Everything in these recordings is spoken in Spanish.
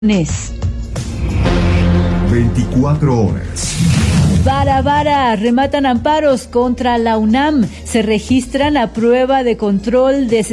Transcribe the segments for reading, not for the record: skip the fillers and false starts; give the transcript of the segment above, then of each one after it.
24 horas. Vara, rematan amparos contra la UNAM. Se registran a prueba de control de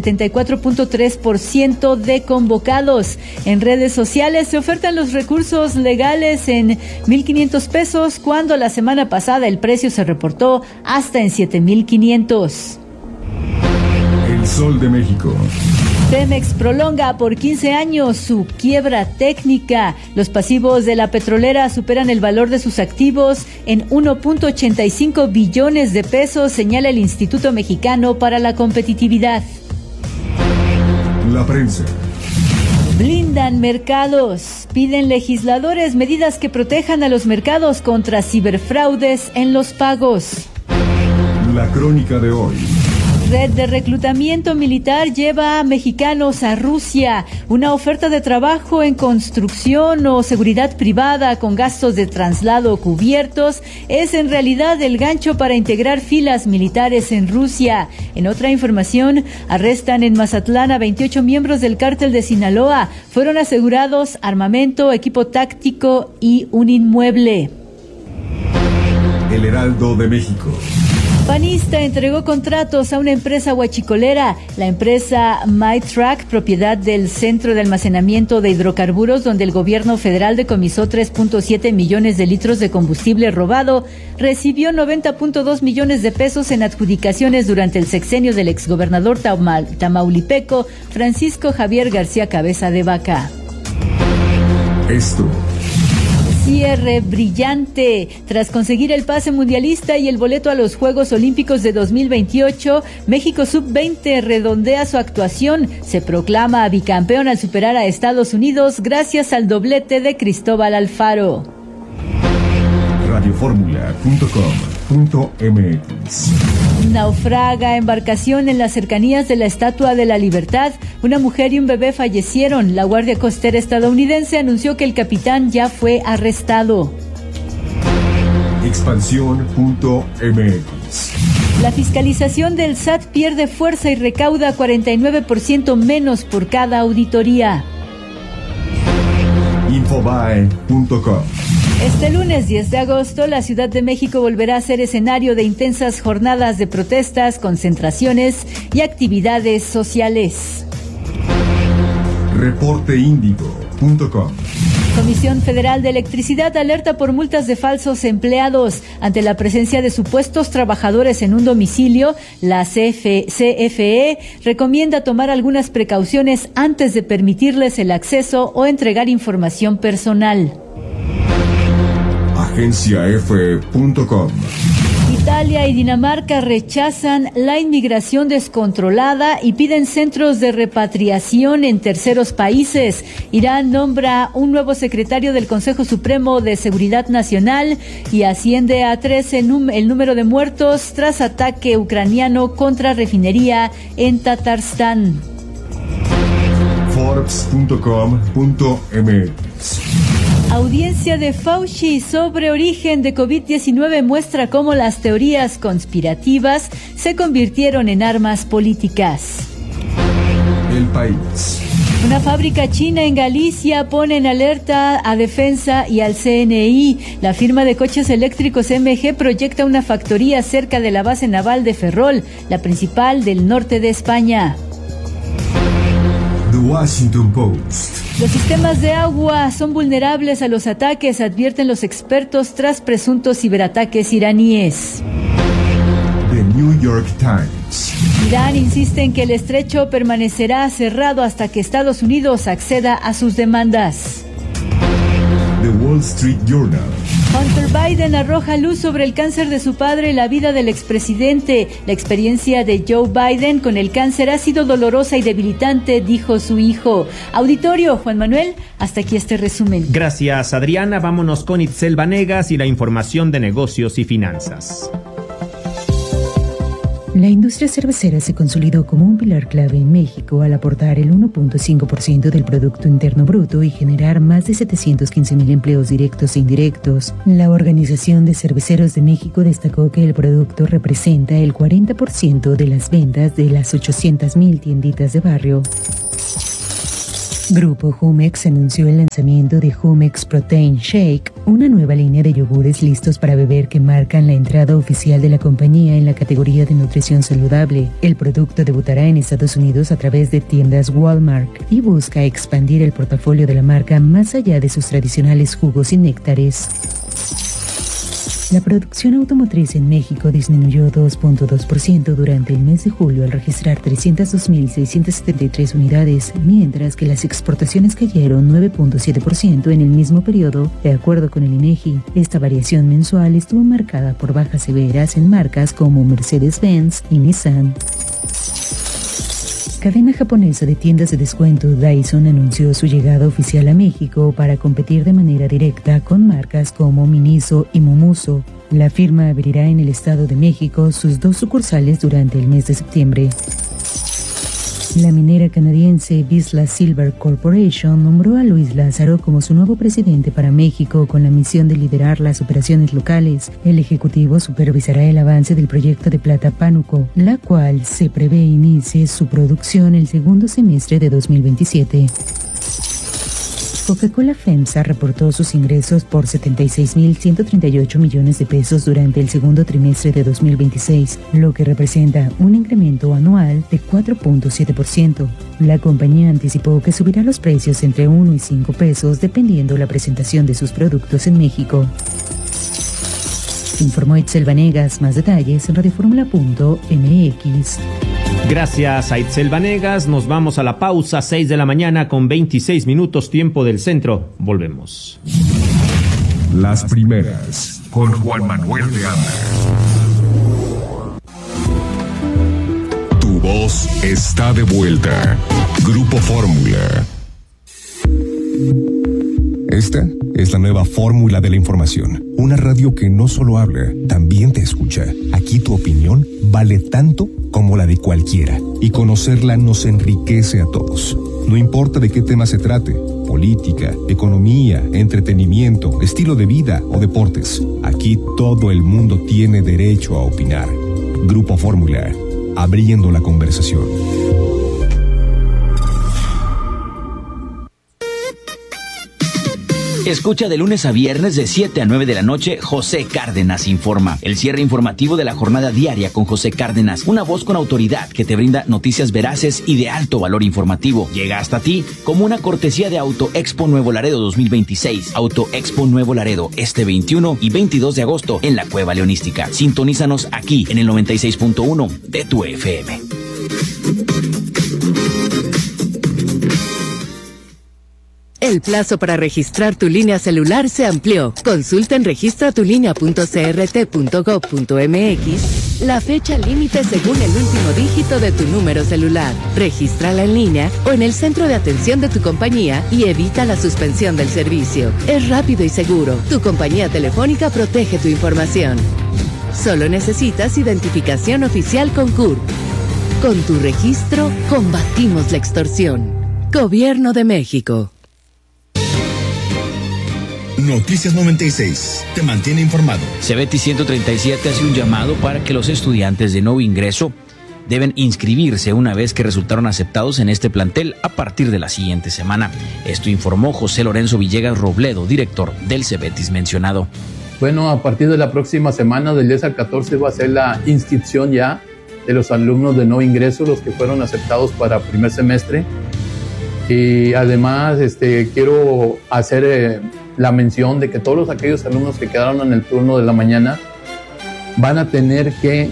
74.3% de convocados. En redes sociales se ofertan los recursos legales en 1,500 pesos, cuando la semana pasada el precio se reportó hasta en 7,500. El Sol de México. Pemex prolonga por 15 años su quiebra técnica. Los pasivos de la petrolera superan el valor de sus activos en 1.85 billones de pesos, señala el Instituto Mexicano para la Competitividad. La prensa. Blindan mercados. Piden legisladores medidas que protejan a los mercados contra ciberfraudes en los pagos. La crónica de hoy. Red de reclutamiento militar lleva a mexicanos a Rusia. Una oferta de trabajo en construcción o seguridad privada con gastos de traslado cubiertos es en realidad el gancho para integrar filas militares en Rusia. En otra información, arrestan en Mazatlán a 28 miembros del cártel de Sinaloa. Fueron asegurados armamento, equipo táctico y un inmueble. El Heraldo de México. Panista entregó contratos a una empresa huachicolera, la empresa MyTrack, propiedad del Centro de Almacenamiento de Hidrocarburos, donde el gobierno federal decomisó 3.7 millones de litros de combustible robado, recibió 90.2 millones de pesos en adjudicaciones durante el sexenio del exgobernador tamaulipeco Francisco Javier García Cabeza de Vaca. Esto. Cierre brillante. Tras conseguir el pase mundialista y el boleto a los Juegos Olímpicos de 2028, México Sub-20 redondea su actuación. Se proclama bicampeón al superar a Estados Unidos gracias al doblete de Cristóbal Alfaro. Radioformula.com.mx. Naufraga embarcación en las cercanías de la Estatua de la Libertad. Una mujer y un bebé fallecieron. La Guardia Costera estadounidense anunció que el capitán ya fue arrestado. Expansión.mx. La fiscalización del SAT pierde fuerza y recauda 49% menos por cada auditoría. Infobae.com. Este lunes 10 de agosto, la Ciudad de México volverá a ser escenario de intensas jornadas de protestas, concentraciones y actividades sociales. Reporteindigo.com. Comisión Federal de Electricidad alerta por multas de falsos empleados. Ante la presencia de supuestos trabajadores en un domicilio, la CFE recomienda tomar algunas precauciones antes de permitirles el acceso o entregar información personal. AgenciaF.com. Italia y Dinamarca rechazan la inmigración descontrolada y piden centros de repatriación en terceros países. Irán nombra un nuevo secretario del Consejo Supremo de Seguridad Nacional y asciende a 13 el número de muertos tras ataque ucraniano contra refinería en Tatarstán. Forbes.com.mx. Audiencia de Fauci sobre origen de COVID-19 muestra cómo las teorías conspirativas se convirtieron en armas políticas. El País. Una fábrica china en Galicia pone en alerta a Defensa y al CNI. La firma de coches eléctricos MG proyecta una factoría cerca de la base naval de Ferrol, la principal del norte de España. The Washington Post. Los sistemas de agua son vulnerables a los ataques, advierten los expertos tras presuntos ciberataques iraníes. The New York Times. Irán insiste en que el estrecho permanecerá cerrado hasta que Estados Unidos acceda a sus demandas. The Wall Street Journal. Hunter Biden arroja luz sobre el cáncer de su padre y la vida del expresidente. La experiencia de Joe Biden con el cáncer ha sido dolorosa y debilitante, dijo su hijo. Auditorio, Juan Manuel, hasta aquí este resumen. Gracias, Adriana. Vámonos con Itzel Vanegas y la información de negocios y finanzas. La industria cervecera se consolidó como un pilar clave en México al aportar el 1.5% del Producto Interno Bruto y generar más de 715,000 empleos directos e indirectos. La Organización de Cerveceros de México destacó que el producto representa el 40% de las ventas de las 800,000 tienditas de barrio. Grupo Jumex anunció el lanzamiento de Jumex Protein Shake, una nueva línea de yogures listos para beber que marcan la entrada oficial de la compañía en la categoría de nutrición saludable. El producto debutará en Estados Unidos a través de tiendas Walmart y busca expandir el portafolio de la marca más allá de sus tradicionales jugos y néctares. La producción automotriz en México disminuyó 2.2% durante el mes de julio al registrar 302.673 unidades, mientras que las exportaciones cayeron 9.7% en el mismo periodo, de acuerdo con el INEGI. Esta variación mensual estuvo marcada por bajas severas en marcas como Mercedes-Benz y Nissan. Cadena japonesa de tiendas de descuento Dyson anunció su llegada oficial a México para competir de manera directa con marcas como Miniso y Momuso. La firma abrirá en el Estado de México sus 2 sucursales durante el mes de septiembre. La minera canadiense Vizsla Silver Corporation nombró a Luis Lázaro como su nuevo presidente para México con la misión de liderar las operaciones locales. El ejecutivo supervisará el avance del proyecto de plata Pánuco, la cual se prevé inicie su producción el segundo semestre de 2027. Coca-Cola FEMSA reportó sus ingresos por 76.138 millones de pesos durante el segundo trimestre de 2026, lo que representa un incremento anual de 4.7%. La compañía anticipó que subirá los precios entre 1 y 5 pesos dependiendo la presentación de sus productos en México. Informó Itzel Vanegas. Más detalles en radioformula.mx. Gracias a Itzel Vanegas. Nos vamos a la pausa, 6 de la mañana con 26 minutos, tiempo del centro. Volvemos. Las primeras, con Juan Manuel de Anda. Tu voz está de vuelta. Grupo Fórmula. Esta es la nueva fórmula de la información. Una radio que no solo habla, también te escucha. Aquí tu opinión vale tanto como la de cualquiera. Y conocerla nos enriquece a todos. No importa de qué tema se trate: política, economía, entretenimiento, estilo de vida o deportes. Aquí todo el mundo tiene derecho a opinar. Grupo Fórmula, abriendo la conversación. Escucha de lunes a viernes de 7 a 9 de la noche José Cárdenas Informa, el cierre informativo de la jornada diaria con José Cárdenas, una voz con autoridad que te brinda noticias veraces y de alto valor informativo. Llega hasta ti como una cortesía de Auto Expo Nuevo Laredo 2026. Auto Expo Nuevo Laredo este 21 y 22 de agosto en la Cueva Leonística. Sintonízanos aquí en el 96.1 de tu FM. El plazo para registrar tu línea celular se amplió. Consulta en registratulínea.crt.gov.mx la fecha límite según el último dígito de tu número celular. Regístrala en línea o en el centro de atención de tu compañía y evita la suspensión del servicio. Es rápido y seguro. Tu compañía telefónica protege tu información. Solo necesitas identificación oficial con CURP. Con tu registro, combatimos la extorsión. Gobierno de México. Noticias 96 te mantiene informado. CEBETI 137 hace un llamado para que los estudiantes de nuevo ingreso deben inscribirse una vez que resultaron aceptados en este plantel a partir de la siguiente semana. Esto informó José Lorenzo Villegas Robledo, director del CEBETIS mencionado. Bueno, a partir de la próxima semana, del 10 al 14, va a ser la inscripción ya de los alumnos de nuevo ingreso, los que fueron aceptados para primer semestre. Y además quiero hacer la mención de que todos aquellos alumnos que quedaron en el turno de la mañana van a tener que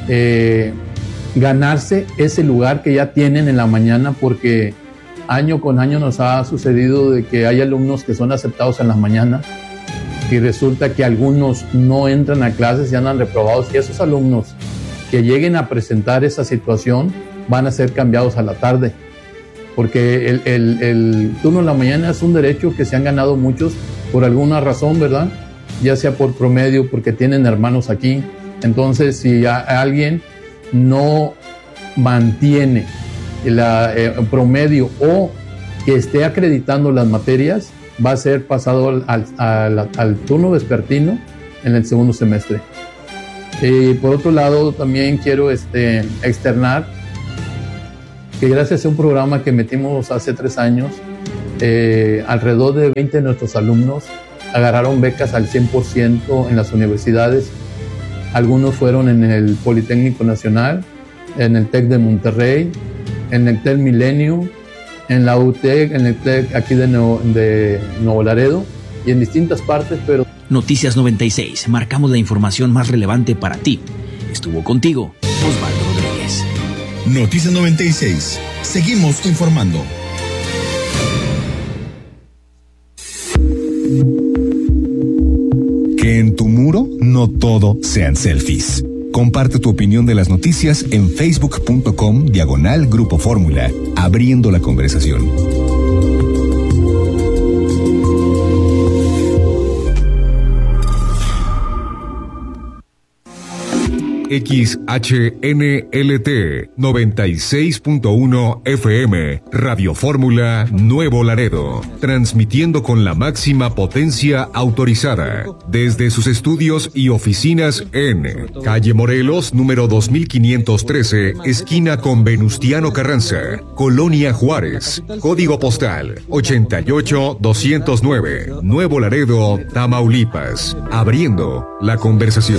ganarse ese lugar que ya tienen en la mañana, porque año con año nos ha sucedido de que hay alumnos que son aceptados en la mañana y resulta que algunos no entran a clases y andan reprobados, y esos alumnos que lleguen a presentar esa situación van a ser cambiados a la tarde, porque el turno de la mañana es un derecho que se han ganado muchos por alguna razón, ¿verdad? Ya sea por promedio, porque tienen hermanos aquí. Entonces, si alguien no mantiene el promedio o que esté acreditando las materias, va a ser pasado al turno vespertino en el segundo semestre. Por otro lado, también quiero externar que gracias a un programa que metimos hace 3 años, alrededor de 20 de nuestros alumnos agarraron becas al 100% en las universidades. Algunos fueron en el Politécnico Nacional, en el TEC de Monterrey, en el TEC Milenio, en la UTEC, en el TEC aquí de Nuevo Laredo y en distintas partes, pero... Noticias 96, marcamos la información más relevante para ti. Estuvo contigo Osvaldo Rodríguez. Noticias 96, seguimos informando. Que en tu muro no todo sean selfies. Comparte tu opinión de las noticias en facebook.com/Grupo Fórmula, abriendo la conversación. XHNLT 96.1 FM, Radio Fórmula Nuevo Laredo, transmitiendo con la máxima potencia autorizada desde sus estudios y oficinas en Calle Morelos, número 2513, esquina con Venustiano Carranza, Colonia Juárez, código postal 88209, Nuevo Laredo, Tamaulipas, abriendo la conversación.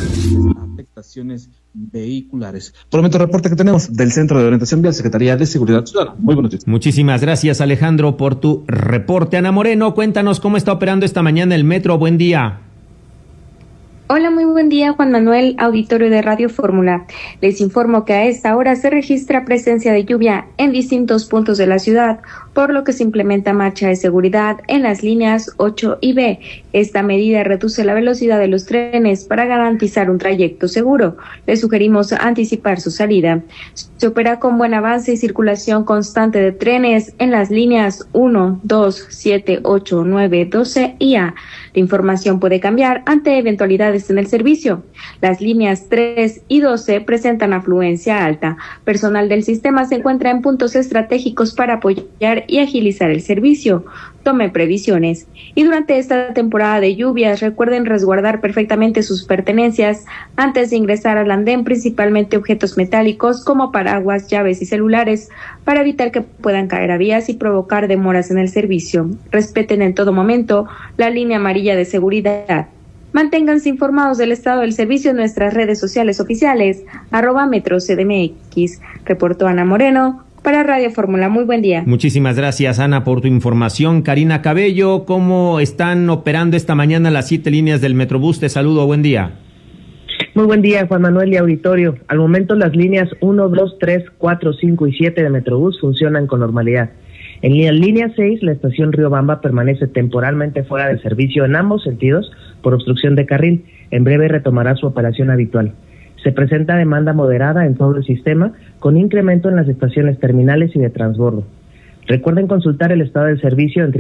Vehiculares. Por el momento, reporte que tenemos del Centro de Orientación Vial, Secretaría de Seguridad Ciudadana. Muy buenos días. Muchísimas gracias, Alejandro, por tu reporte. Ana Moreno, cuéntanos cómo está operando esta mañana el metro. Buen día. Hola, muy buen día, Juan Manuel, auditorio de Radio Fórmula. Les informo que a esta hora se registra presencia de lluvia en distintos puntos de la ciudad, por lo que se implementa marcha de seguridad en las líneas 8 y B. Esta medida reduce la velocidad de los trenes para garantizar un trayecto seguro. Les sugerimos anticipar su salida. Se opera con buen avance y circulación constante de trenes en las líneas 1, 2, 7, 8, 9, 12 y A. La información puede cambiar ante eventualidades en el servicio. Las líneas 3 y 12 presentan afluencia alta. Personal del sistema se encuentra en puntos estratégicos para apoyar y agilizar el servicio. Tome previsiones. Y durante esta temporada de lluvias, recuerden resguardar perfectamente sus pertenencias antes de ingresar al andén, principalmente objetos metálicos como paraguas, llaves y celulares, para evitar que puedan caer a vías y provocar demoras en el servicio. Respeten en todo momento la línea amarilla de seguridad. Manténganse informados del estado del servicio en nuestras redes sociales oficiales, @MetroCDMX. Reportó Ana Moreno para Radio Fórmula. Muy buen día. Muchísimas gracias, Ana, por tu información. Karina Cabello, ¿cómo están operando esta mañana las 7 líneas del Metrobús? Te saludo, buen día. Muy buen día, Juan Manuel y auditorio. Al momento las líneas 1, 2, 3, 4, 5 y 7 de Metrobús funcionan con normalidad. En la línea 6, la estación Riobamba permanece temporalmente fuera de servicio en ambos sentidos por obstrucción de carril. En breve retomará su operación habitual. Se presenta demanda moderada en todo el sistema, con incremento en las estaciones terminales y de transbordo. Recuerden consultar el estado del servicio en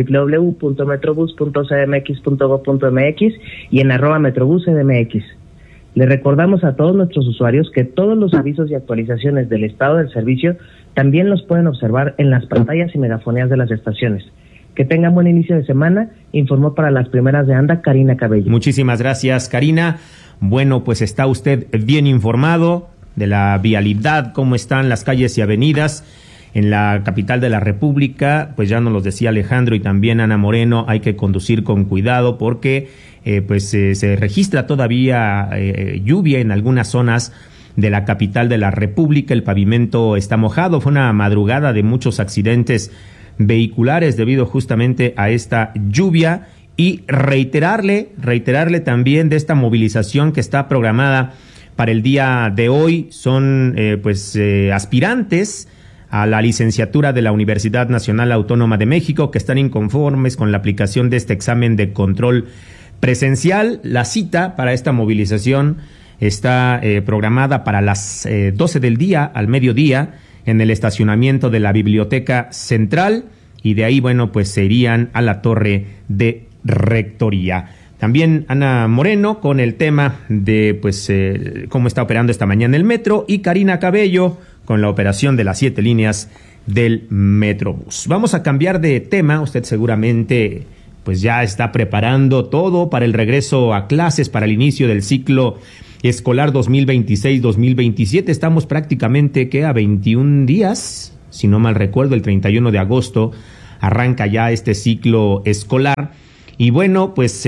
www.metrobus.cdmx.gov.mx y en @metrobuscdmx. Le recordamos a todos nuestros usuarios que todos los avisos y actualizaciones del estado del servicio también los pueden observar en las pantallas y megafonías de las estaciones. Que tengan buen inicio de semana, informó para las primeras de ANDA Karina Cabello. Muchísimas gracias, Karina. Bueno, pues está usted bien informado de la vialidad, cómo están las calles y avenidas en la capital de la República. Pues ya nos los decía Alejandro y también Ana Moreno, hay que conducir con cuidado porque se registra todavía lluvia en algunas zonas de la capital de la República. El pavimento está mojado. Fue una madrugada de muchos accidentes vehiculares debido justamente a esta lluvia. Y reiterarle también de esta movilización que está programada para el día de hoy. Son aspirantes a la licenciatura de la Universidad Nacional Autónoma de México que están inconformes con la aplicación de este examen de control presencial. La cita para esta movilización está programada para las 12 del día al mediodía en el estacionamiento de la Biblioteca Central, y de ahí, se irían a la Torre de Rectoría. También Ana Moreno con el tema de cómo está operando esta mañana el metro, y Karina Cabello con la operación de las 7 líneas del Metrobús. Vamos a cambiar de tema. Usted seguramente ya está preparando todo para el regreso a clases, para el inicio del ciclo escolar 2026-2027. Estamos prácticamente a 21 días, si no mal recuerdo, el 31 de agosto arranca ya este ciclo escolar. Y bueno, pues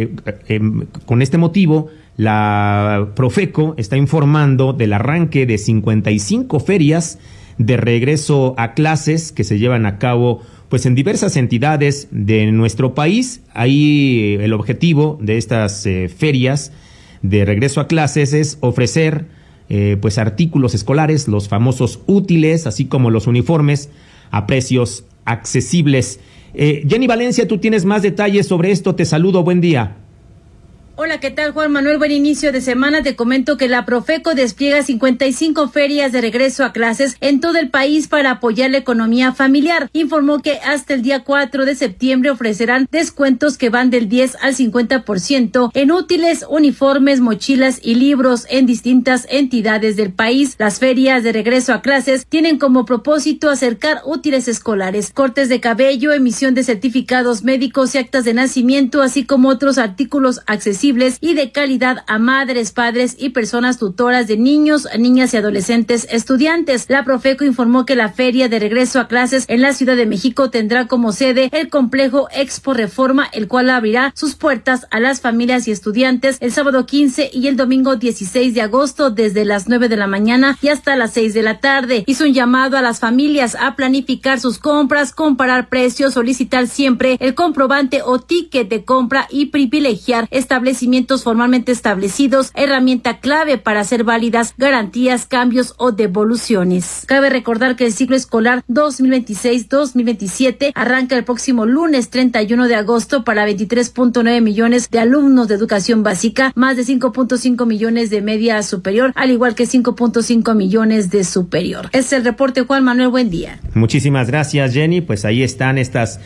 con este motivo, la Profeco está informando del arranque de 55 ferias de regreso a clases que se llevan a cabo pues en diversas entidades de nuestro país. Ahí el objetivo de estas ferias de regreso a clases es ofrecer pues artículos escolares, los famosos útiles, así como los uniformes a precios accesibles. Jenny Valencia, tú tienes más detalles sobre esto. Te saludo, buen día. Hola, ¿qué tal, Juan Manuel? Buen inicio de semana. Te comento que la Profeco despliega 55 ferias de regreso a clases en todo el país para apoyar la economía familiar. Informó que hasta el día 4 de septiembre ofrecerán descuentos que van del 10 al 50% en útiles, uniformes, mochilas y libros en distintas entidades del país. Las ferias de regreso a clases tienen como propósito acercar útiles escolares, cortes de cabello, emisión de certificados médicos y actas de nacimiento, así como otros artículos accesibles y de calidad a madres, padres y personas tutoras de niños, niñas y adolescentes estudiantes. La Profeco informó que la feria de regreso a clases en la Ciudad de México tendrá como sede el complejo Expo Reforma, el cual abrirá sus puertas a las familias y estudiantes el sábado 15 y el domingo 16 de agosto desde las 9 de la mañana y hasta las 6 de la tarde. Hizo un llamado a las familias a planificar sus compras, comparar precios, solicitar siempre el comprobante o ticket de compra y privilegiar establecimientos formalmente establecidos, herramienta clave para hacer válidas garantías, cambios o devoluciones. Cabe recordar que el ciclo escolar 2026-2027 arranca el próximo lunes 31 de agosto para 23.9 millones de alumnos de educación básica, más de 5.5 millones de media superior, al igual que 5.5 millones de superior. Es el reporte, Juan Manuel, buen día. Muchísimas gracias, Jenny. Pues ahí están estas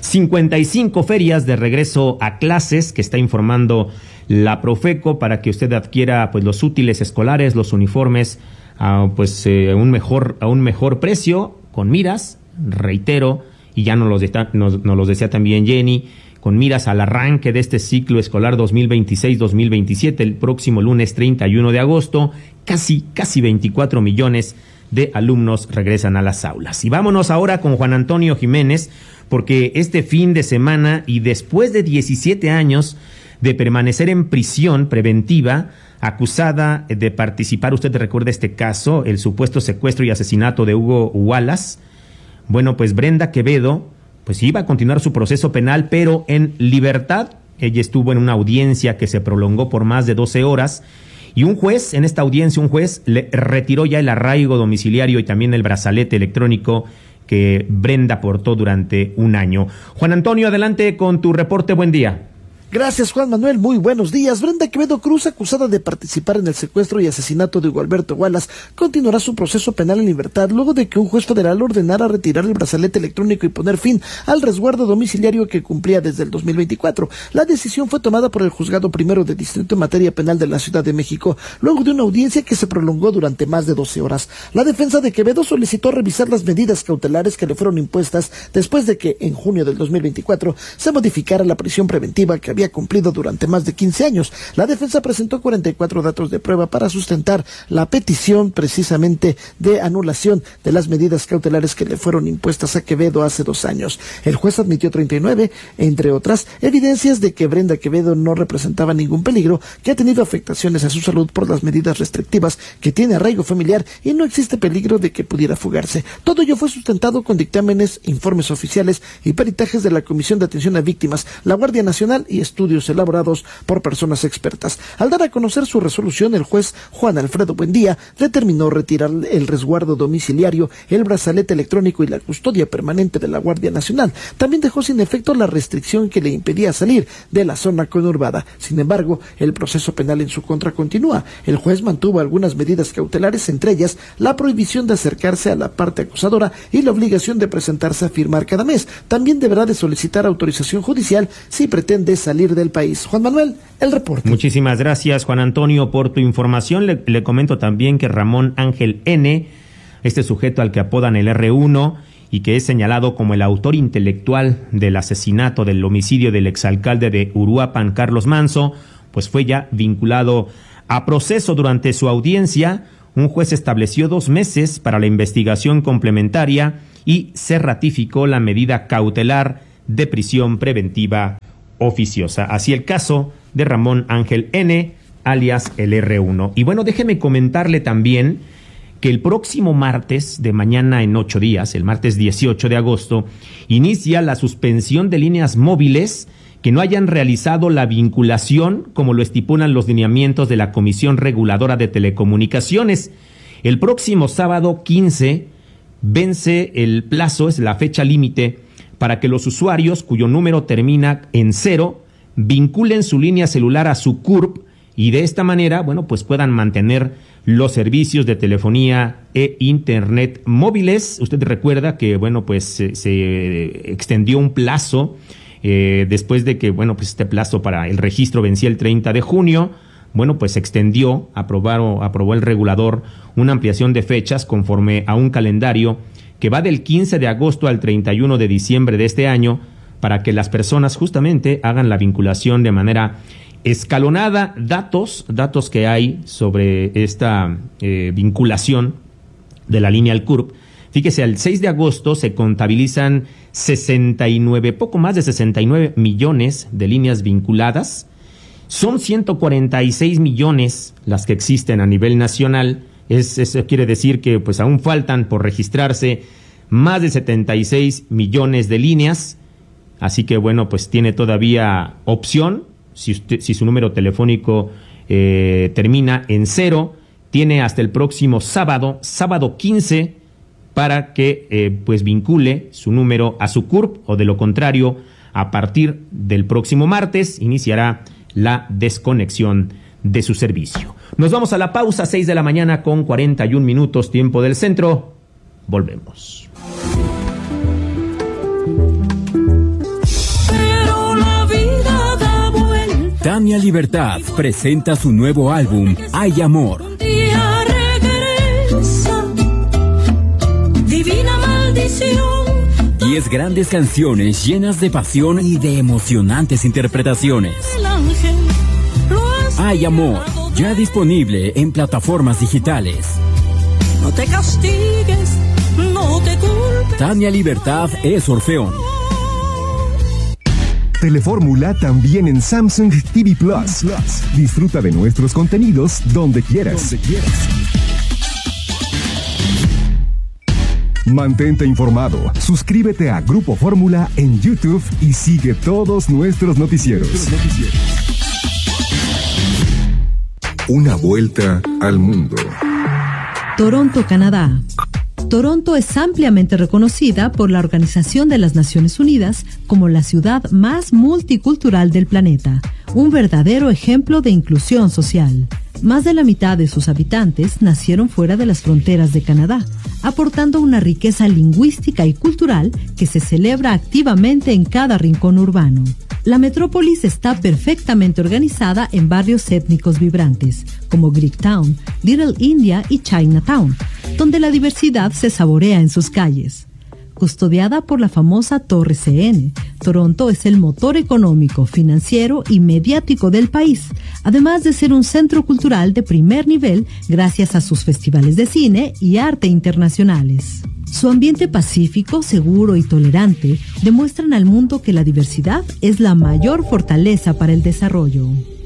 55 ferias de regreso a clases que está informando la Profeco para que usted adquiera pues los útiles escolares, los uniformes a un mejor precio, con miras, reitero, y ya nos los decía también Jenny, con miras al arranque de este ciclo escolar 2026-2027 el próximo lunes 31 de agosto, casi 24 millones de alumnos regresan a las aulas. Y vámonos ahora con Juan Antonio Jiménez, porque este fin de semana y después de 17 años de permanecer en prisión preventiva, acusada de participar, usted recuerda este caso, el supuesto secuestro y asesinato de Hugo Wallace, bueno, pues Brenda Quevedo, pues iba a continuar su proceso penal, pero en libertad. Ella estuvo en una audiencia que se prolongó por más de 12 horas, y en esta audiencia, un juez le retiró ya el arraigo domiciliario y también el brazalete electrónico que Brenda portó durante un año. Juan Antonio, adelante con tu reporte, buen día. Gracias, Juan Manuel, muy buenos días. Brenda Quevedo Cruz, acusada de participar en el secuestro y asesinato de Hugo Alberto Wallace, continuará su proceso penal en libertad luego de que un juez federal ordenara retirar el brazalete electrónico y poner fin al resguardo domiciliario que cumplía desde el 2024. La decisión fue tomada por el Juzgado Primero de Distrito en Materia Penal de la Ciudad de México, luego de una audiencia que se prolongó durante más de 12 horas. La defensa de Quevedo solicitó revisar las medidas cautelares que le fueron impuestas después de que, en junio del 2024, se modificara la prisión preventiva que había cumplido durante más de 15 años. La defensa presentó 44 datos de prueba para sustentar la petición precisamente de anulación de las medidas cautelares que le fueron impuestas a Quevedo hace 2 años. El juez admitió 39, entre otras, evidencias de que Brenda Quevedo no representaba ningún peligro, que ha tenido afectaciones a su salud por las medidas restrictivas, que tiene arraigo familiar y no existe peligro de que pudiera fugarse. Todo ello fue sustentado con dictámenes, informes oficiales y peritajes de la Comisión de Atención a Víctimas, la Guardia Nacional y estudios elaborados por personas expertas. Al dar a conocer su resolución, el juez Juan Alfredo Buendía determinó retirar el resguardo domiciliario, el brazalete electrónico y la custodia permanente de la Guardia Nacional. También dejó sin efecto la restricción que le impedía salir de la zona conurbada. Sin embargo, el proceso penal en su contra continúa. El juez mantuvo algunas medidas cautelares, entre ellas la prohibición de acercarse a la parte acusadora y la obligación de presentarse a firmar cada mes. También deberá de solicitar autorización judicial si pretende salir del país. Juan Manuel, el reporte. Muchísimas gracias, Juan Antonio, por tu información. Le comento también que Ramón Ángel N., este sujeto al que apodan el R1 y que es señalado como el autor intelectual del asesinato, del homicidio del exalcalde de Uruapan, Carlos Manso, pues fue ya vinculado a proceso. Durante su audiencia, un juez estableció 2 meses para la investigación complementaria y se ratificó la medida cautelar de prisión preventiva oficiosa. Así el caso de Ramón Ángel N., alias el R1. Y bueno, déjeme comentarle también que el próximo martes, de mañana en 8 días, el martes 18 de agosto, inicia la suspensión de líneas móviles que no hayan realizado la vinculación como lo estipulan los lineamientos de la Comisión Reguladora de Telecomunicaciones. El próximo sábado 15 vence el plazo, es la fecha límite, para que los usuarios cuyo número termina en 0 vinculen su línea celular a su CURP y de esta manera, bueno, pues puedan mantener los servicios de telefonía e internet móviles. Usted recuerda que, bueno, pues se extendió un plazo después de que, bueno, pues este plazo para el registro vencía el 30 de junio. Bueno, pues se extendió, aprobó el regulador una ampliación de fechas conforme a un calendario que va del 15 de agosto al 31 de diciembre de este año para que las personas justamente hagan la vinculación de manera escalonada. Datos que hay sobre esta vinculación de la línea al CURP. Fíjese, al 6 de agosto se contabilizan poco más de 69 millones de líneas vinculadas. Son 146 millones las que existen a nivel nacional. Eso quiere decir que pues aún faltan por registrarse más de 76 millones de líneas. Así que bueno, pues tiene todavía opción. Si su número telefónico termina en 0, tiene hasta el próximo sábado 15, para que pues vincule su número a su CURP, o de lo contrario, a partir del próximo martes iniciará la desconexión de su servicio. Nos vamos a la pausa, 6 de la mañana con 41 minutos, tiempo del centro. Volvemos. Tania Libertad presenta su nuevo álbum, Hay Amor. Divina maldición. 10 grandes canciones llenas de pasión y de emocionantes interpretaciones. Hay Amor, ya disponible en plataformas digitales. No te castigues, no te culpes. Tania Libertad es Orfeón. Telefórmula también en Samsung TV Plus. Disfruta de nuestros contenidos donde quieras. Mantente informado. Suscríbete a Grupo Fórmula en YouTube y sigue todos nuestros noticieros. Una vuelta al mundo. Toronto, Canadá. Toronto es ampliamente reconocida por la Organización de las Naciones Unidas como la ciudad más multicultural del planeta, un verdadero ejemplo de inclusión social. Más de la mitad de sus habitantes nacieron fuera de las fronteras de Canadá, aportando una riqueza lingüística y cultural que se celebra activamente en cada rincón urbano. La metrópolis está perfectamente organizada en barrios étnicos vibrantes, como Greektown, Little India y Chinatown, donde la diversidad se saborea en sus calles. Custodiada por la famosa Torre CN, Toronto es el motor económico, financiero y mediático del país, además de ser un centro cultural de primer nivel gracias a sus festivales de cine y arte internacionales. Su ambiente pacífico, seguro y tolerante demuestran al mundo que la diversidad es la mayor fortaleza para el desarrollo.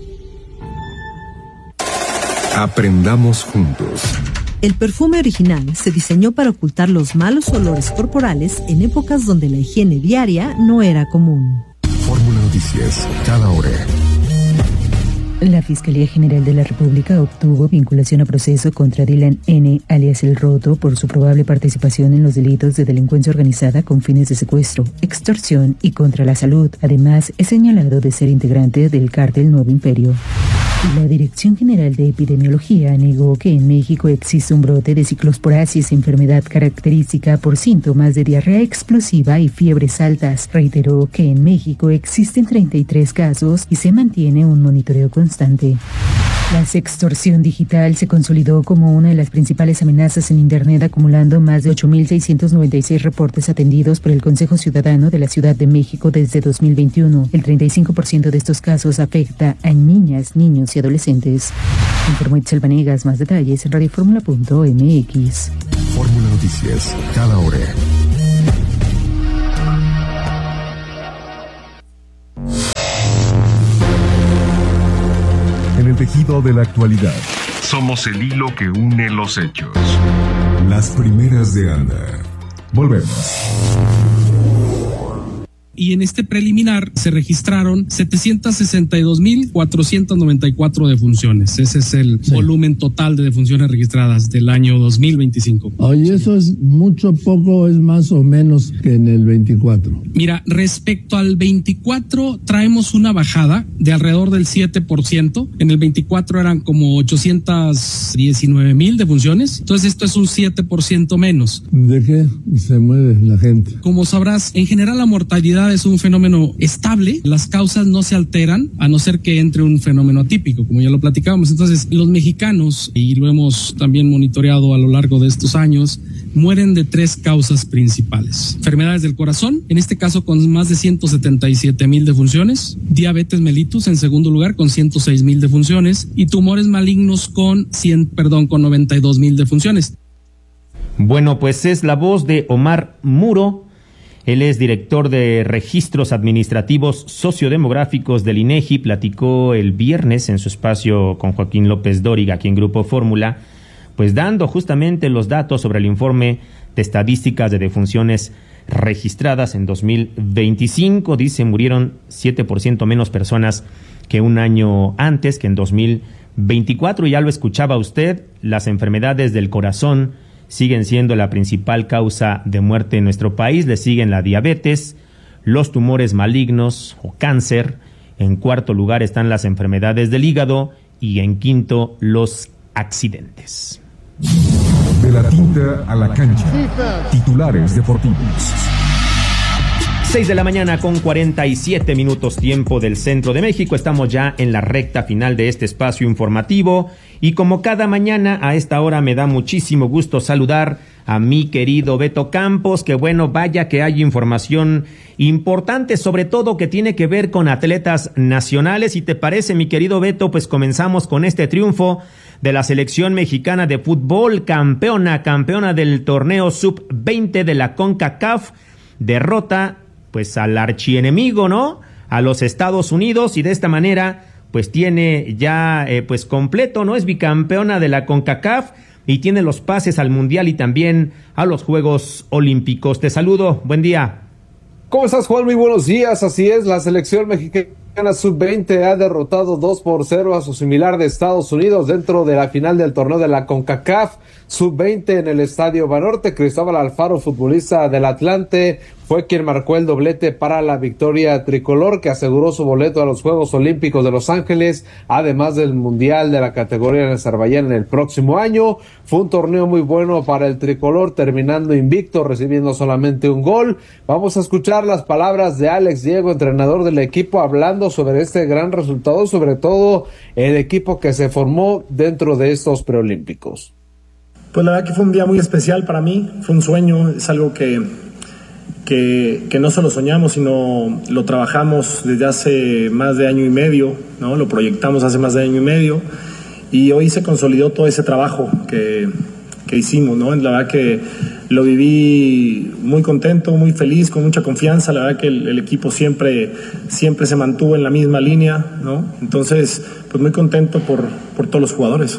Aprendamos juntos. El perfume original se diseñó para ocultar los malos olores corporales en épocas donde la higiene diaria no era común. Fórmula Noticias, cada hora. La Fiscalía General de la República obtuvo vinculación a proceso contra Dylan N., alias El Roto, por su probable participación en los delitos de delincuencia organizada con fines de secuestro, extorsión y contra la salud. Además, es señalado de ser integrante del cártel Nuevo Imperio. La Dirección General de Epidemiología negó que en México existe un brote de ciclosporasis, enfermedad característica por síntomas de diarrea explosiva y fiebres altas. Reiteró que en México existen 33 casos y se mantiene un monitoreo constante. La sextorsión digital se consolidó como una de las principales amenazas en Internet, acumulando más de 8.696 reportes atendidos por el Consejo Ciudadano de la Ciudad de México desde 2021. El 35% de estos casos afecta a niñas, niños y adolescentes. Informó Itzel Vanegas. Más detalles en radioformula.mx. Fórmula Noticias, cada hora. tejido de la actualidad. Somos el hilo que une los hechos. Las primeras de Anda. Volvemos. Y en este preliminar se registraron 762,494 defunciones. Ese es el volumen total de defunciones registradas del año 2025. Oye, ¿eso es mucho, poco, es más o menos que en el 24? Mira, respecto al 24 traemos una bajada de alrededor del 7%. En el 24 eran como 819,000 defunciones. Entonces esto es un 7% menos. ¿De qué se muere la gente? Como sabrás, en general la mortalidad es un fenómeno estable, las causas no se alteran a no ser que entre un fenómeno atípico, como ya lo platicábamos. Entonces, los mexicanos, y lo hemos también monitoreado a lo largo de estos años, mueren de 3 causas principales: enfermedades del corazón, en este caso con más de 177,000 defunciones, diabetes mellitus en segundo lugar con 106,000 defunciones y tumores malignos con 92,000 defunciones. Bueno, pues es la voz de Omar Muro. Él es director de Registros Administrativos Sociodemográficos del INEGI. Platicó el viernes en su espacio con Joaquín López Dóriga, aquí en Grupo Fórmula, pues dando justamente los datos sobre el informe de estadísticas de defunciones registradas en 2025. Dice, murieron 7% menos personas que un año antes, que en 2024. Ya lo escuchaba usted, las enfermedades del corazón siguen siendo la principal causa de muerte en nuestro país. Le siguen la diabetes, los tumores malignos o cáncer. En cuarto lugar están las enfermedades del hígado y en quinto los accidentes. De la tinta a la cancha. Titulares deportivos. 6 de la mañana con 47 minutos tiempo del centro de México. Estamos ya en la recta final de este espacio informativo y como cada mañana a esta hora me da muchísimo gusto saludar a mi querido Beto Campos, que bueno, vaya que hay información importante, sobre todo que tiene que ver con atletas nacionales. ¿Y te parece, mi querido Beto? Pues comenzamos con este triunfo de la selección mexicana de fútbol, campeona del torneo sub-20 de la CONCACAF, derrota pues al archienemigo, ¿no? A los Estados Unidos, y de esta manera pues tiene ya pues completo, ¿no? Es bicampeona de la CONCACAF y tiene los pases al Mundial y también a los Juegos Olímpicos. Te saludo, buen día. ¿Cómo estás, Juan? Muy buenos días. Así es, la selección mexicana sub-20 ha derrotado 2-0 a su similar de Estados Unidos dentro de la final del torneo de la CONCACAF sub-20 en el Estadio Banorte. Cristóbal Alfaro, futbolista del Atlante, fue quien marcó el doblete para la victoria tricolor, que aseguró su boleto a los Juegos Olímpicos de Los Ángeles, además del Mundial de la categoría en Azerbaiyán en el próximo año. Fue un torneo muy bueno para el tricolor, terminando invicto, recibiendo solamente un gol. Vamos a escuchar las palabras de Alex Diego, entrenador del equipo, hablando sobre este gran resultado, sobre todo el equipo que se formó dentro de estos preolímpicos. Pues la verdad que fue un día muy especial para mí, fue un sueño, es algo que no solo soñamos, sino lo trabajamos desde hace más de año y medio, ¿no? Lo proyectamos hace más de año y medio y hoy se consolidó todo ese trabajo que hicimos, ¿no? La verdad que lo viví muy contento, muy feliz, con mucha confianza. La verdad que el equipo siempre se mantuvo en la misma línea, ¿no? Entonces, pues muy contento por todos los jugadores.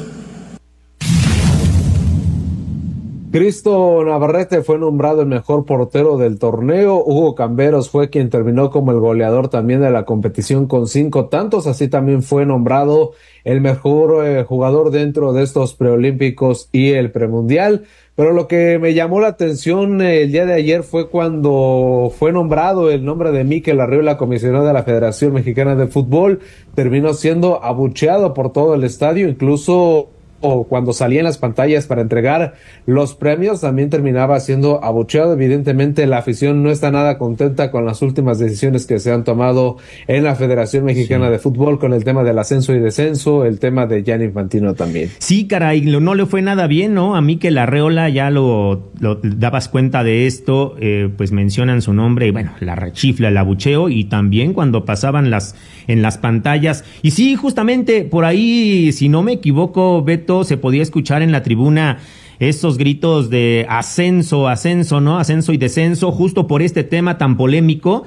Cristo Navarrete fue nombrado el mejor portero del torneo. Hugo Camberos fue quien terminó como el goleador también de la competición con 5 tantos. Así también fue nombrado el mejor jugador dentro de estos preolímpicos y el premundial. Pero lo que me llamó la atención el día de ayer fue cuando fue nombrado el nombre de Mikel Arriola, comisionado de la Federación Mexicana de Fútbol. Terminó siendo abucheado por todo el estadio, incluso cuando salía en las pantallas para entregar los premios también terminaba siendo abucheado. Evidentemente la afición no está nada contenta con las últimas decisiones que se han tomado en la Federación Mexicana de Fútbol, con el tema del ascenso y descenso, el tema de Gianni Infantino también. Sí, caray, no le fue nada bien, ¿no? A Mikel Arriola, ya lo dabas cuenta de esto, pues mencionan su nombre y bueno, la rechifla, el abucheo, y también cuando pasaban en las pantallas. Y sí, justamente por ahí, si no me equivoco, Beto, se podía escuchar en la tribuna esos gritos de ascenso, ¿no? Ascenso y descenso, justo por este tema tan polémico.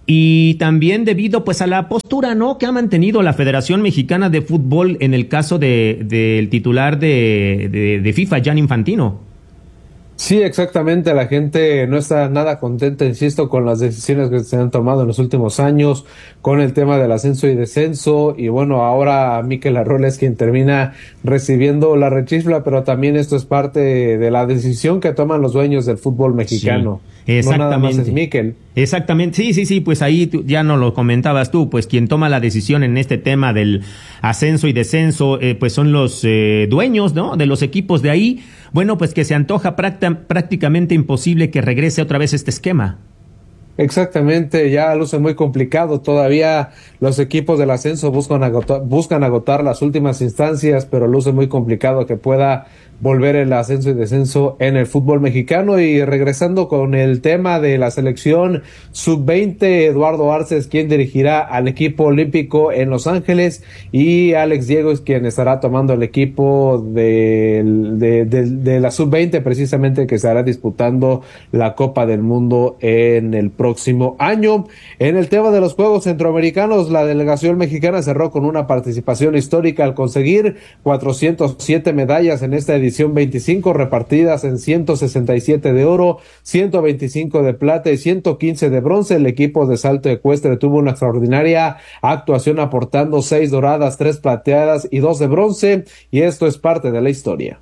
y también debido pues a la postura, ¿no?, que ha mantenido la Federación Mexicana de Fútbol en el caso del titular de FIFA, Gianni Infantino. Sí, exactamente, la gente no está nada contenta, insisto, con las decisiones que se han tomado en los últimos años, con el tema del ascenso y descenso, y bueno, ahora Mikel Arreola es quien termina recibiendo la rechifla, pero también esto es parte de la decisión que toman los dueños del fútbol mexicano. Sí, exactamente. No nada más es Mikel. Exactamente, sí, pues ahí ya no lo comentabas tú, pues quien toma la decisión en este tema del ascenso y descenso, pues son los dueños, ¿no?, de los equipos de ahí. Bueno, pues que se antoja prácticamente imposible que regrese otra vez este esquema. Exactamente, ya luce muy complicado. Todavía los equipos del ascenso buscan agotar las últimas instancias, pero luce muy complicado que pueda volver el ascenso y descenso en el fútbol mexicano. Y regresando con el tema de la selección sub-20, Eduardo Arce es quien dirigirá al equipo olímpico en Los Ángeles, y Alex Diego es quien estará tomando el equipo de la sub-20, precisamente, que estará disputando la Copa del Mundo en el próximo año. En el tema de los Juegos Centroamericanos, la delegación mexicana cerró con una participación histórica al conseguir 407 medallas en esta edición 25, repartidas en 167 de oro, 125 de plata y 115 de bronce. El equipo de salto ecuestre tuvo una extraordinaria actuación, aportando 6 doradas, 3 plateadas y 2 de bronce, y esto es parte de la historia.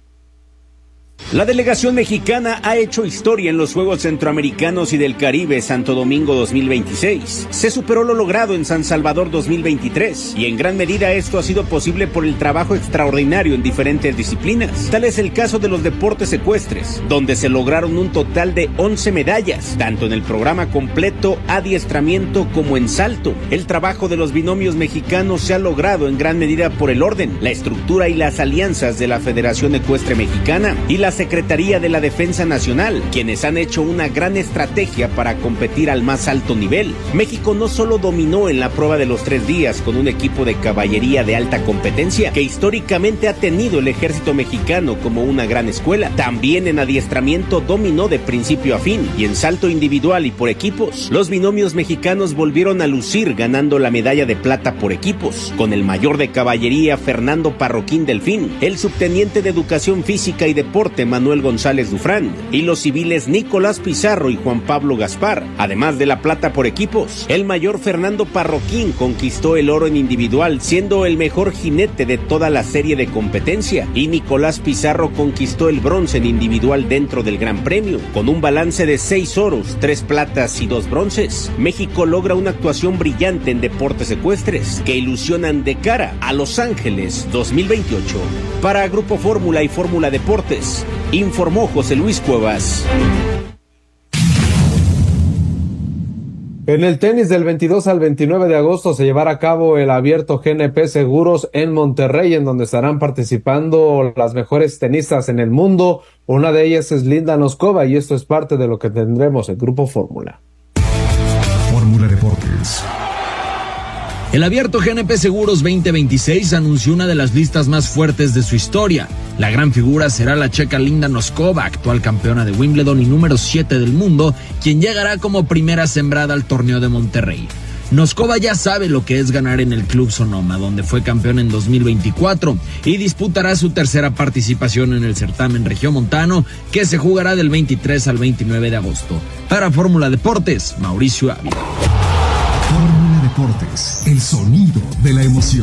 La delegación mexicana ha hecho historia en los Juegos Centroamericanos y del Caribe Santo Domingo 2026. Se superó lo logrado en San Salvador 2023, y en gran medida esto ha sido posible por el trabajo extraordinario en diferentes disciplinas. Tal es el caso de los deportes ecuestres, donde se lograron un total de 11 medallas, tanto en el programa completo, adiestramiento como en salto. El trabajo de los binomios mexicanos se ha logrado en gran medida por el orden, la estructura y las alianzas de la Federación Ecuestre Mexicana y la Secretaría de la Defensa Nacional, quienes han hecho una gran estrategia para competir al más alto nivel. México no solo dominó en la prueba de los 3 días con un equipo de caballería de alta competencia que históricamente ha tenido el ejército mexicano como una gran escuela, también en adiestramiento dominó de principio a fin, y en salto individual y por equipos, los binomios mexicanos volvieron a lucir ganando la medalla de plata por equipos, con el mayor de caballería Fernando Parroquín Delfín, el subteniente de Educación Física y Deporte Manuel González Dufrán, y los civiles Nicolás Pizarro y Juan Pablo Gaspar. Además de la plata por equipos, el mayor Fernando Parroquín conquistó el oro en individual, siendo el mejor jinete de toda la serie de competencia, y Nicolás Pizarro conquistó el bronce en individual dentro del Gran Premio. Con un balance de 6 oros, 3 platas y 2 bronces, México logra una actuación brillante en deportes ecuestres que ilusionan de cara a Los Ángeles 2028. Para Grupo Fórmula y Fórmula Deportes, informó José Luis Cuevas. En el tenis, del 22 al 29 de agosto se llevará a cabo el Abierto GNP Seguros en Monterrey, en donde estarán participando las mejores tenistas en el mundo. Una de ellas es Linda Noskova, y esto es parte de lo que tendremos en Grupo Fórmula. Fórmula Deportes. El Abierto GNP Seguros 2026 anunció una de las listas más fuertes de su historia. La gran figura será la checa Linda Noskova, actual campeona de Wimbledon y número 7 del mundo, quien llegará como primera sembrada al torneo de Monterrey. Noskova ya sabe lo que es ganar en el Club Sonoma, donde fue campeón en 2024, y disputará su tercera participación en el certamen regiomontano, que se jugará del 23 al 29 de agosto. Para Fórmula Deportes, Mauricio Ávila. Fórmula Deportes, el sonido de la emoción.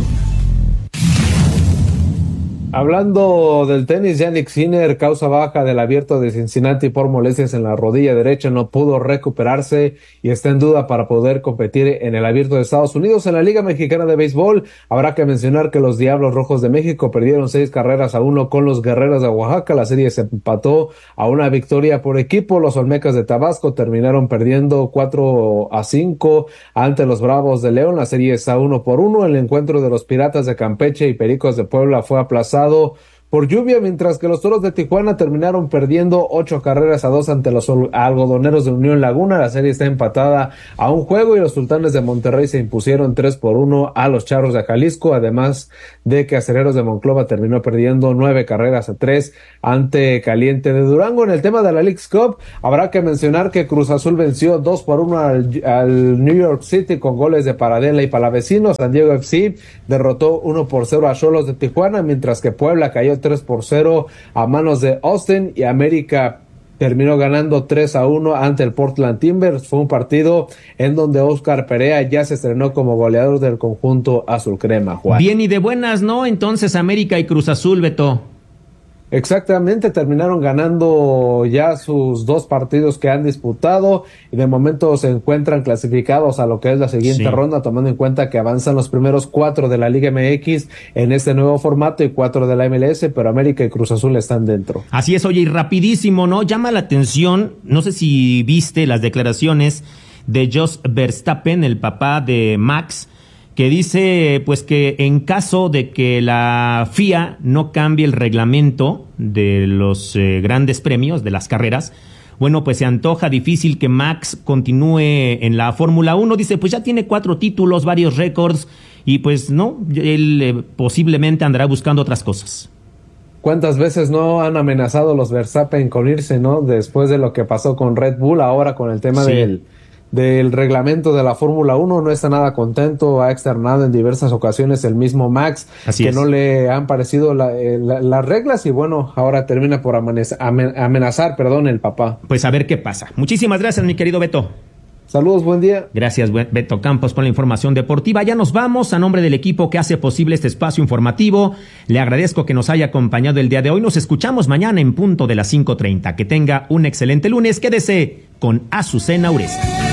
Hablando del tenis, Jannik Sinner, causa baja del Abierto de Cincinnati por molestias en la rodilla derecha, no pudo recuperarse y está en duda para poder competir en el Abierto de Estados Unidos. En la Liga Mexicana de Béisbol, habrá que mencionar que los Diablos Rojos de México perdieron 6-1 con los Guerreros de Oaxaca. La serie se empató a una victoria por equipo. Los Olmecas de Tabasco terminaron perdiendo 4-5 ante los Bravos de León. La serie está 1-1. El encuentro de los Piratas de Campeche y Pericos de Puebla fue aplazado por lluvia, mientras que los Toros de Tijuana terminaron perdiendo 8-2 ante los Algodoneros de Unión Laguna. La serie está empatada a un juego y los Sultanes de Monterrey se impusieron 3-1 a los Charros de Jalisco, además de que Acereros de Monclova terminó perdiendo 9-3 ante Caliente de Durango. En el tema de la Leagues Cup, habrá que mencionar que Cruz Azul venció 2-1 al New York City con goles de Paradela y Palavecino. San Diego FC derrotó 1-0 a Xolos de Tijuana, mientras que Puebla cayó 3-0 a manos de Austin y América terminó ganando 3-1 ante el Portland Timbers. Fue un partido en donde Oscar Perea ya se estrenó como goleador del conjunto azul crema, Juan. Bien y de buenas, ¿no? Entonces América y Cruz Azul, Beto. Exactamente, terminaron ganando ya sus 2 partidos que han disputado y de momento se encuentran clasificados a lo que es la siguiente ronda, tomando en cuenta que avanzan los primeros 4 de la Liga MX en este nuevo formato y 4 de la MLS, pero América y Cruz Azul están dentro. Así es, oye, y rapidísimo, ¿no? Llama la atención, no sé si viste las declaraciones de Jos Verstappen, el papá de Max, que dice pues que en caso de que la FIA no cambie el reglamento de los grandes premios, de las carreras, bueno, pues se antoja difícil que Max continúe en la Fórmula 1. Dice, pues ya tiene 4 títulos, varios récords, y pues no, él posiblemente andará buscando otras cosas. ¿Cuántas veces no han amenazado los Verstappen con irse, no? Después de lo que pasó con Red Bull, ahora con el tema del reglamento de la Fórmula 1, no está nada contento, ha externado en diversas ocasiones el mismo Max, no le han parecido las reglas y bueno, ahora termina por amenazar, el papá. Pues a ver qué pasa. Muchísimas gracias, mi querido Beto. Saludos, buen día. Gracias, Beto Campos, por la información deportiva. Ya nos vamos. A nombre del equipo que hace posible este espacio informativo, le agradezco que nos haya acompañado el día de hoy. Nos escuchamos mañana en punto de las 5:30. Que tenga un excelente lunes. Quédese con Azucena Uresta.